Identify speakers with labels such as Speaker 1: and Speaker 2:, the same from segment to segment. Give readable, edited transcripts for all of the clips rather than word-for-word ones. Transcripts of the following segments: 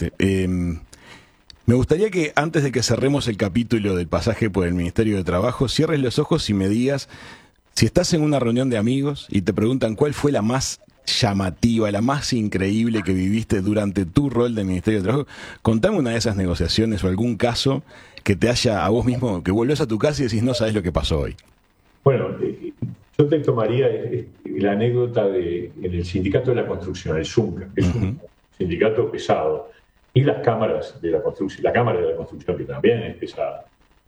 Speaker 1: totalmente. Me gustaría que antes de que cerremos el capítulo del pasaje por el Ministerio de Trabajo, cierres los ojos y me digas, si estás en una reunión de amigos y te preguntan cuál fue la más llamativa, la más increíble que viviste durante tu rol del Ministerio de Trabajo, contame una de esas negociaciones o algún caso que te haya a vos mismo, que volvés a tu casa y decís no sabes lo que pasó hoy.
Speaker 2: Bueno, yo te tomaría la anécdota en el sindicato de la construcción, el ZUNCA, que es un sindicato pesado, y las cámaras de la construcción, la Cámara de la Construcción, que también es pesada.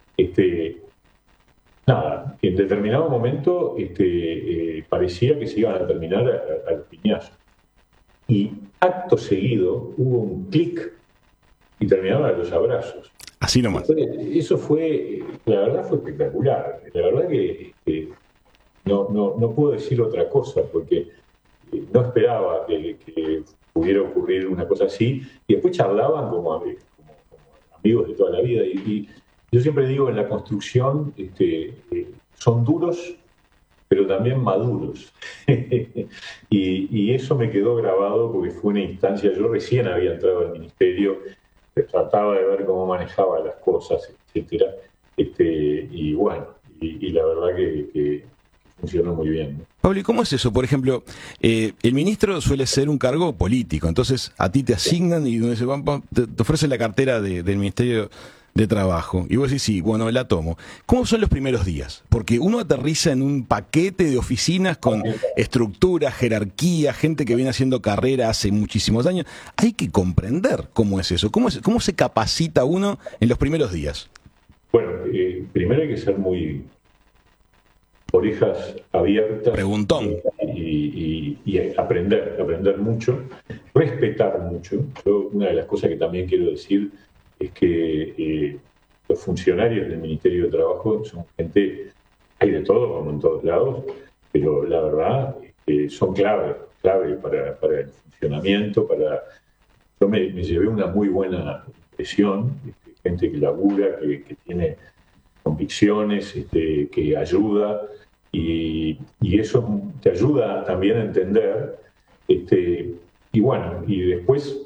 Speaker 2: Nada, en determinado momento parecía que se iban a terminar a los piñazos. Y acto seguido hubo un clic y terminaron a los abrazos.
Speaker 1: Así nomás.
Speaker 2: Eso fue, la verdad fue espectacular. La verdad que no puedo decir otra cosa, porque no esperaba que pudiera ocurrir una cosa así. Y después charlaban como amigos de toda la vida. Y yo siempre digo, en la construcción son duros, pero también maduros. y eso me quedó grabado porque fue una instancia, yo recién había entrado al ministerio, trataba de ver cómo manejaba las cosas, etcétera, y bueno, y la verdad que funcionó muy bien, ¿no?
Speaker 1: Pablo, ¿y cómo es eso? Por ejemplo, el ministro suele ser un cargo político, entonces a ti te asignan y te ofrecen la cartera del Ministerio de Trabajo, y vos decís, sí, bueno, la tomo. ¿Cómo son los primeros días? Porque uno aterriza en un paquete de oficinas con estructura, jerarquía, gente que viene haciendo carrera hace muchísimos años. Hay que comprender cómo es eso, cómo se capacita uno en los primeros días.
Speaker 2: Bueno, primero hay que ser muy orejas abiertas.
Speaker 1: Preguntón.
Speaker 2: Y aprender mucho, respetar mucho. Una de las cosas que también quiero decir es que los funcionarios del Ministerio de Trabajo son gente, hay de todo, como en todos lados, pero la verdad son clave para el funcionamiento. Yo me llevé una muy buena impresión, gente que labura, que tiene convicciones, que ayuda, y eso te ayuda también a entender, y bueno, y después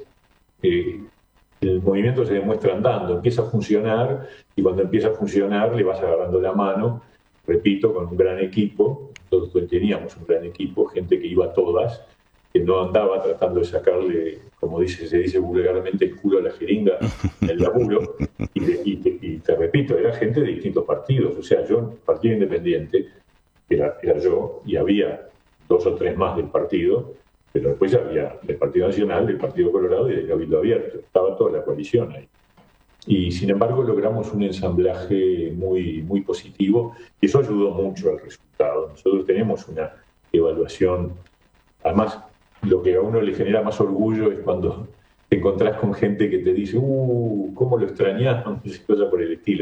Speaker 2: el movimiento se demuestra andando, empieza a funcionar, y cuando empieza a funcionar le vas agarrando la mano, repito, con un gran equipo. Nosotros teníamos un gran equipo, gente que iba a todas, que no andaba tratando de sacarle, como se dice vulgarmente, el culo a la jeringa en el laburo, y te repito, era gente de distintos partidos. O sea, yo, Partido Independiente, era yo, y había 2 o 3 más del partido, pero después había del Partido Nacional, del Partido Colorado y del Cabildo Abierto. Estaba toda la coalición ahí. Y sin embargo logramos un ensamblaje muy, muy positivo, y eso ayudó mucho al resultado. Nosotros tenemos una evaluación, además lo que a uno le genera más orgullo es cuando te encontrás con gente que te dice cómo lo extrañamos, y cosas por el estilo.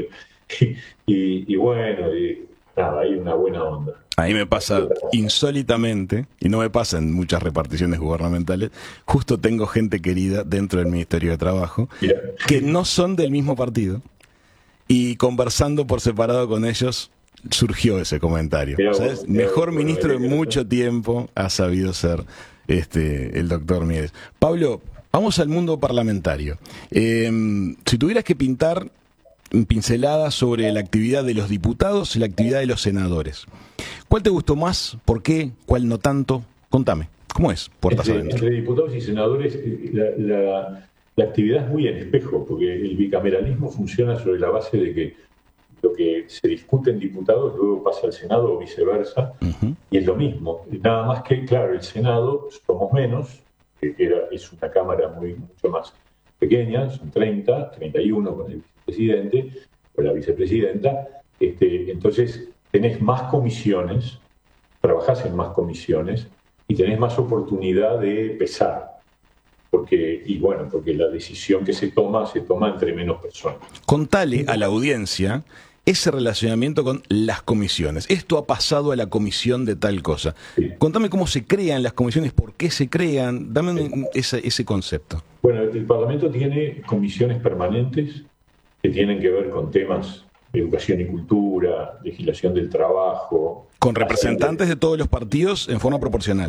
Speaker 2: Y bueno, nada, hay una buena onda.
Speaker 1: A mí me pasa insólitamente, y no me pasa en muchas reparticiones gubernamentales, justo tengo gente querida dentro del Ministerio de Trabajo, que no son del mismo partido, y conversando por separado con ellos surgió ese comentario. ¿Sabes? Mejor ministro en mucho tiempo ha sabido ser el doctor Mieres. Pablo, vamos al mundo parlamentario. Si tuvieras que pintar pinceladas sobre la actividad de los diputados y la actividad de los senadores, ¿cuál te gustó más? ¿Por qué? ¿Cuál no tanto? Contame, ¿cómo es puertas adentro?
Speaker 2: Entre diputados y senadores, la actividad es muy en espejo, porque el bicameralismo funciona sobre la base de que lo que se discute en diputados luego pasa al Senado o viceversa, y es lo mismo. Nada más que, claro, el Senado somos menos, es una cámara mucho más pequeña, son 31 con el vicepresidente o la vicepresidenta, entonces tenés más comisiones, trabajás en más comisiones y tenés más oportunidad de pesar, porque la decisión que se toma entre menos personas.
Speaker 1: Contale a la audiencia ese relacionamiento con las comisiones. Esto ha pasado a la comisión de tal cosa. Sí. Contame cómo se crean las comisiones, por qué se crean, dame ese concepto.
Speaker 2: Bueno, el Parlamento tiene comisiones permanentes que tienen que ver con temas de educación y cultura, legislación del trabajo.
Speaker 1: Con representantes de todos los partidos en forma proporcional.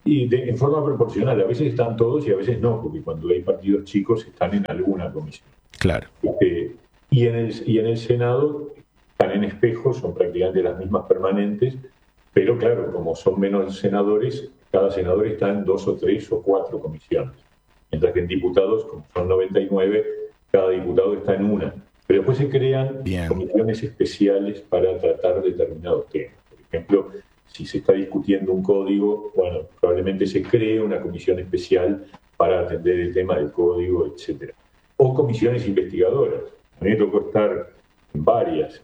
Speaker 2: en forma proporcional. A veces están todos y a veces no, porque cuando hay partidos chicos están en alguna comisión.
Speaker 1: Claro.
Speaker 2: Y en el Senado están en espejo, son prácticamente las mismas permanentes, pero claro, como son menos senadores, cada senador está en 2 o 3 o 4 comisiones. Mientras que en diputados, como son 99, cada diputado está en una. Pero después se crean comisiones especiales para tratar determinados temas. Por ejemplo, si se está discutiendo un código, bueno, probablemente se cree una comisión especial para atender el tema del código, etc. O comisiones investigadoras. A mí me tocó estar en varias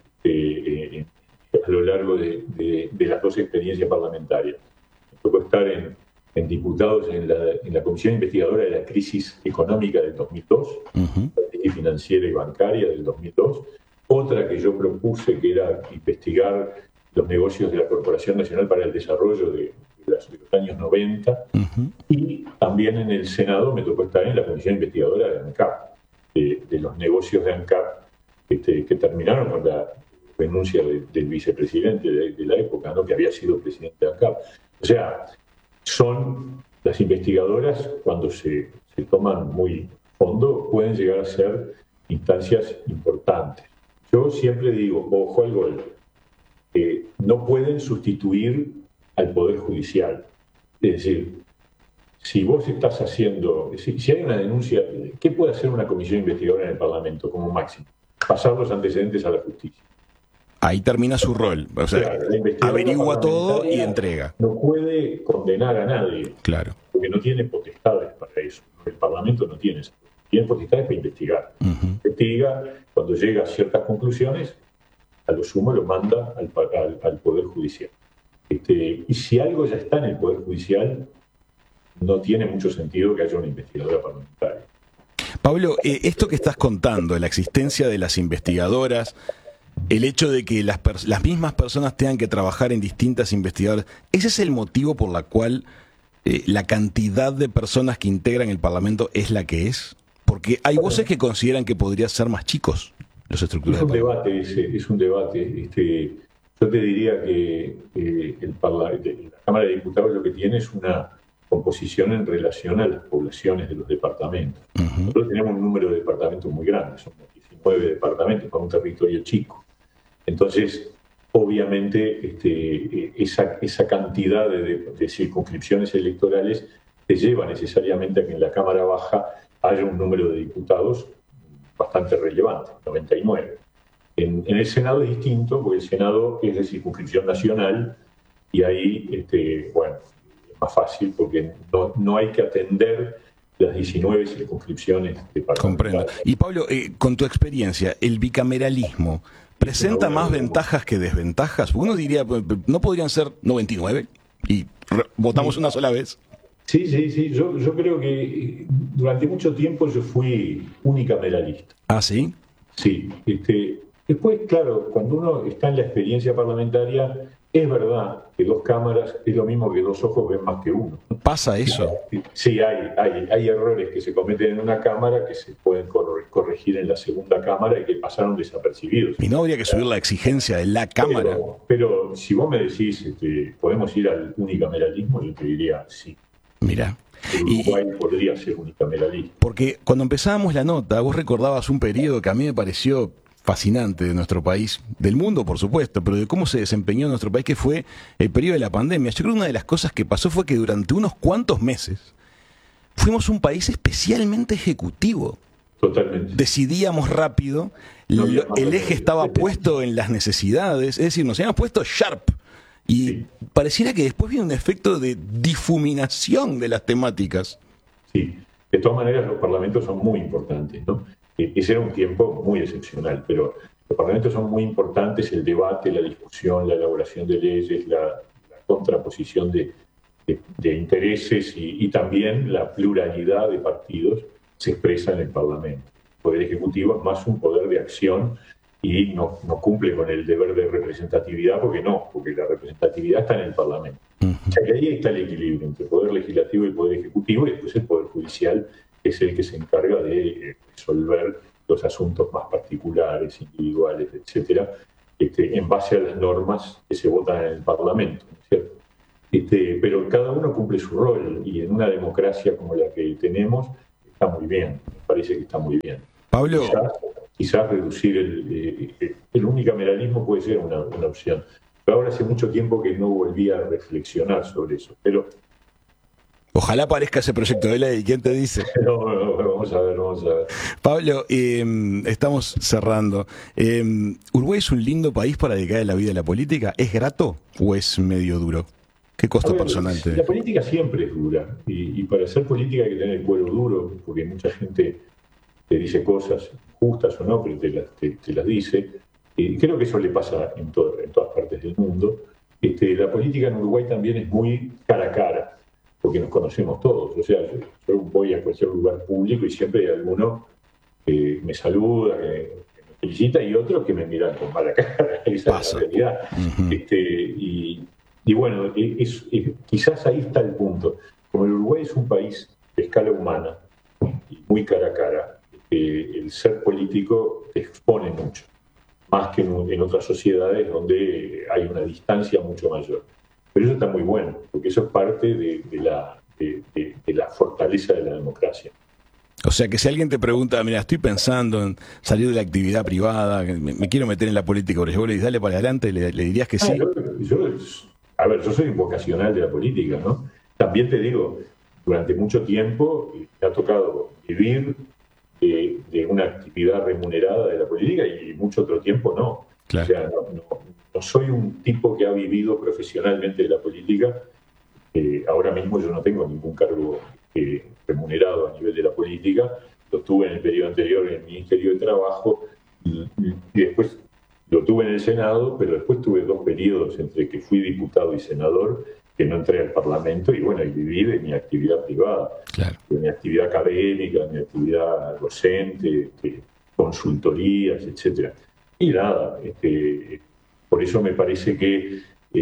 Speaker 2: a lo largo de las 2 experiencias parlamentarias. Me tocó estar en diputados en la comisión investigadora de la crisis económica del 2002, la crisis financiera y bancaria del 2002. Otra que yo propuse, que era investigar los negocios de la Corporación Nacional para el Desarrollo de los años 90. Y también en el Senado me tocó estar en la comisión investigadora de ANCAP, de los negocios de ANCAP que terminaron con la renuncia del vicepresidente de la época, ¿no? Que había sido presidente de ANCAP. O sea, son las investigadoras, cuando se toman muy fondo, pueden llegar a ser instancias importantes. Yo siempre digo, ojo al gol, no pueden sustituir al Poder Judicial. Es decir, si vos estás haciendo, si hay una denuncia, ¿qué puede hacer una comisión investigadora en el Parlamento como máximo? Pasar los antecedentes a la justicia.
Speaker 1: Ahí termina su rol, o sea, averigua todo y entrega.
Speaker 2: No puede condenar a nadie,
Speaker 1: claro,
Speaker 2: porque no tiene potestades para eso. El Parlamento no tiene eso. Tiene potestades para investigar. Investiga, cuando llega a ciertas conclusiones, a lo sumo lo manda al Poder Judicial. Y si algo ya está en el Poder Judicial, no tiene mucho sentido que haya una investigadora parlamentaria.
Speaker 1: Pablo, esto que estás contando, la existencia de las investigadoras, el hecho de que las mismas personas tengan que trabajar en distintas investigadoras, ¿ese es el motivo por la cual la cantidad de personas que integran el Parlamento es la que es? Porque hay voces que consideran que podrían ser más chicos los estructuras.
Speaker 2: Es un debate. Yo te diría que la Cámara de Diputados lo que tiene es una composición en relación a las poblaciones de los departamentos. Nosotros tenemos un número de departamentos muy grande, son 19 departamentos para un territorio chico. Entonces, obviamente, esa cantidad de circunscripciones electorales te lleva necesariamente a que en la Cámara Baja haya un número de diputados bastante relevante, 99. En el Senado es distinto, porque el Senado es de circunscripción nacional y ahí, bueno, es más fácil porque no hay que atender las 19 circunscripciones de parlamentares.
Speaker 1: Comprendo. Y Pablo, con tu experiencia, ¿el bicameralismo presenta más ventajas que desventajas? Uno diría, ¿no podrían ser 99 y votamos una sola vez?
Speaker 2: Sí. Yo creo que durante mucho tiempo yo fui unicameralista.
Speaker 1: ¿Ah, sí?
Speaker 2: Sí. Después, claro, cuando uno está en la experiencia parlamentaria, es verdad que 2 cámaras es lo mismo que 2 ojos ven más que uno.
Speaker 1: ¿Pasa eso?
Speaker 2: Sí, hay errores que se cometen en una cámara que se pueden corregir en la segunda cámara y que pasaron desapercibidos.
Speaker 1: ¿Y no habría que subir la exigencia de la cámara?
Speaker 2: Pero si vos me decís, ¿podemos ir al unicameralismo? Yo te diría sí.
Speaker 1: Mirá.
Speaker 2: Uruguay podría ser unicameralista.
Speaker 1: Porque cuando empezábamos la nota, vos recordabas un periodo que a mí me pareció fascinante de nuestro país, del mundo por supuesto, pero de cómo se desempeñó nuestro país, que fue el periodo de la pandemia. Yo creo que una de las cosas que pasó fue que durante unos cuantos meses fuimos un país especialmente ejecutivo.
Speaker 2: Totalmente.
Speaker 1: Decidíamos rápido, el eje estaba puesto en las necesidades, es decir, nos habíamos puesto sharp. Y pareciera que después viene un efecto de difuminación de las temáticas.
Speaker 2: Sí, de todas maneras los parlamentos son muy importantes, ¿no? Ese era un tiempo muy excepcional, pero los parlamentos son muy importantes, el debate, la discusión, la elaboración de leyes, la contraposición de intereses y también la pluralidad de partidos se expresa en el Parlamento. El Poder Ejecutivo es más un poder de acción y no cumple con el deber de representatividad porque la representatividad está en el Parlamento. O sea que ahí está el equilibrio entre el Poder Legislativo y el Poder Ejecutivo, y después el Poder Judicial es el que se encarga de resolver los asuntos más particulares, individuales, etcétera, en base a las normas que se votan en el Parlamento, ¿no es cierto? Pero cada uno cumple su rol, y en una democracia como la que tenemos está muy bien, me parece que está muy bien.
Speaker 1: Pablo,
Speaker 2: quizás reducir el unicameralismo puede ser una opción, pero ahora hace mucho tiempo que no volví a reflexionar sobre eso, pero
Speaker 1: ojalá aparezca ese proyecto de ley. ¿Quién te dice?
Speaker 2: no, vamos a ver.
Speaker 1: Pablo, estamos cerrando. ¿Uruguay es un lindo país para dedicar a la vida de la política? ¿Es grato o es medio duro? ¿Qué costo personal te...
Speaker 2: La política siempre es dura, y para hacer política hay que tener el cuero duro, porque mucha gente te dice cosas justas o no, pero te las dice. Y creo que eso le pasa en todas partes del mundo. La política en Uruguay también es muy cara a cara, porque nos conocemos todos. O sea, yo voy a cualquier lugar público y siempre hay alguno que me saluda, que me felicita, y otros que me miran con mala cara. Esa es la realidad. Uh-huh. Y bueno, quizás ahí está el punto. Como el Uruguay es un país de escala humana y muy cara a cara, el ser político te expone mucho, más que en otras sociedades donde hay una distancia mucho mayor. Pero eso está muy bueno, porque eso es parte de la fortaleza de la democracia.
Speaker 1: O sea, que si alguien te pregunta, mira, estoy pensando en salir de la actividad privada, me quiero meter en la política, pero vos le dices, dale para adelante, le dirías que sí.
Speaker 2: Yo soy un vocacional de la política, ¿no? También te digo, durante mucho tiempo me ha tocado vivir de una actividad remunerada de la política, y mucho otro tiempo no. Claro. O sea, no soy un tipo que ha vivido profesionalmente de la política. Ahora mismo yo no tengo ningún cargo remunerado a nivel de la política. Lo tuve en el periodo anterior en el Ministerio de Trabajo, y después lo tuve en el Senado, pero después tuve 2 periodos entre que fui diputado y senador, que no entré al Parlamento, y bueno, y viví de mi actividad privada, claro, de mi actividad académica, de mi actividad docente, consultorías, etcétera. Y nada, por eso me parece que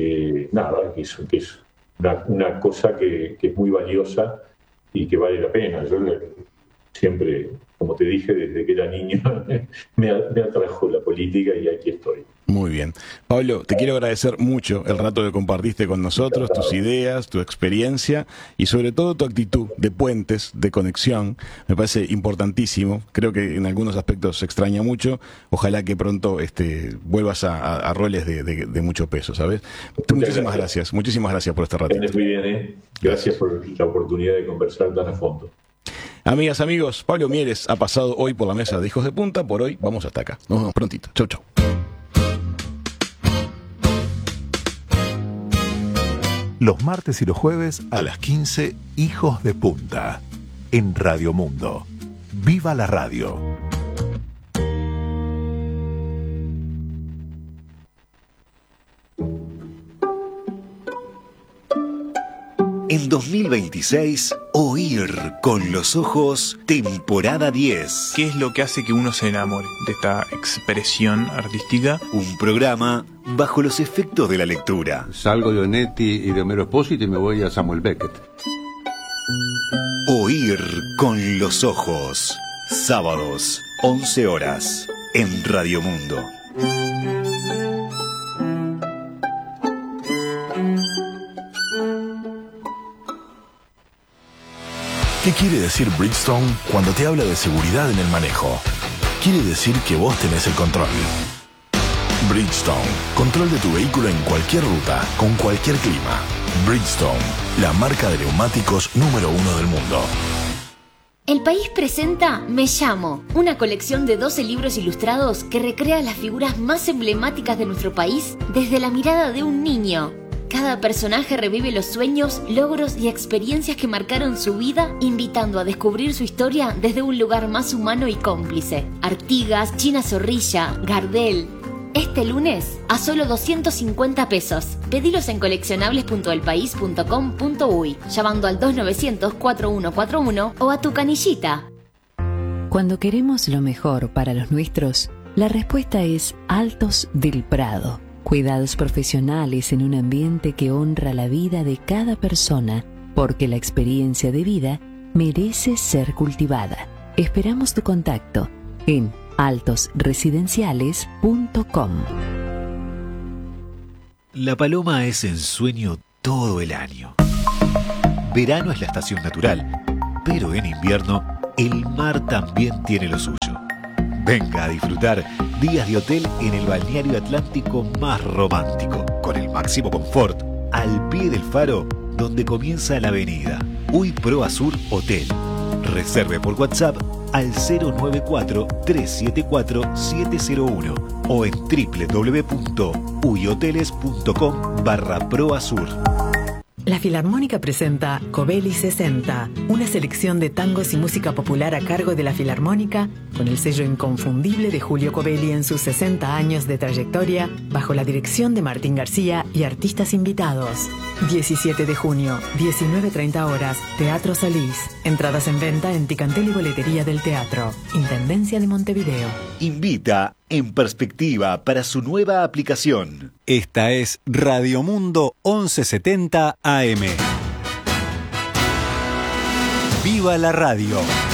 Speaker 2: es una cosa que es muy valiosa y que vale la pena. Yo siempre, como te dije, desde que era niño, me atrajo la política, y aquí estoy.
Speaker 1: Muy bien. Pablo, te quiero agradecer mucho el rato que compartiste con nosotros, tus ideas, tu experiencia y sobre todo tu actitud de puentes, de conexión. Me parece importantísimo. Creo que en algunos aspectos se extraña mucho. Ojalá que pronto vuelvas a roles de mucho peso, ¿sabes? Muchísimas gracias por este rato.
Speaker 2: Muy bien, Gracias por la oportunidad de conversar tan a fondo.
Speaker 1: Amigas, amigos, Pablo Mieres ha pasado hoy por la mesa de Hijos de Punta. Por hoy vamos hasta acá. Nos vemos prontito. Chau, chau.
Speaker 3: Los martes y los jueves a las 15, Hijos de Punta, en Radio Mundo. ¡Viva la radio!
Speaker 4: En 2026, Oír con los ojos, temporada 10.
Speaker 5: ¿Qué es lo que hace que uno se enamore de esta expresión artística?
Speaker 4: Un programa bajo los efectos de la lectura.
Speaker 6: Salgo de Onetti y de Homero Expósito y me voy a Samuel Beckett.
Speaker 4: Oír con los ojos. Sábados, 11 horas, en Radio Mundo.
Speaker 3: ¿Qué quiere decir Bridgestone cuando te habla de seguridad en el manejo? Quiere decir que vos tenés el control. Bridgestone, control de tu vehículo en cualquier ruta, con cualquier clima. Bridgestone, la marca de neumáticos número 1 del mundo.
Speaker 7: El País presenta Me Llamo, una colección de 12 libros ilustrados que recrea las figuras más emblemáticas de nuestro país desde la mirada de un niño. Cada personaje revive los sueños, logros y experiencias que marcaron su vida, invitando a descubrir su historia desde un lugar más humano y cómplice. Artigas, China Zorrilla, Gardel. Este lunes, a solo 250 pesos. Pedilos en coleccionables.elpaís.com.uy, llamando al 2900-4141 o a tu canillita.
Speaker 8: Cuando queremos lo mejor para los nuestros, la respuesta es Altos del Prado. Cuidados profesionales en un ambiente que honra la vida de cada persona, porque la experiencia de vida merece ser cultivada. Esperamos tu contacto en altosresidenciales.com.
Speaker 9: La paloma es ensueño
Speaker 4: todo el año. Verano es la estación natural, pero en invierno el mar también tiene lo suyo. Venga a disfrutar días de hotel en el balneario atlántico más romántico, con el máximo confort, al pie del faro donde comienza la avenida. UI Pro Azur Hotel. Reserve por WhatsApp al 094-374-701 o en www.uihoteles.com/proazur.
Speaker 9: La Filarmónica presenta Covelli 60, una selección de tangos y música popular a cargo de la Filarmónica, con el sello inconfundible de Julio Covelli en sus 60 años de trayectoria, bajo la dirección de Martín García y artistas invitados. 17 de junio, 19:30 horas, Teatro Solís. Entradas en venta en Ticantel y Boletería del Teatro. Intendencia de Montevideo.
Speaker 4: Invita En Perspectiva para su nueva aplicación.
Speaker 10: Esta es Radio Mundo 1170 AM. ¡Viva la radio!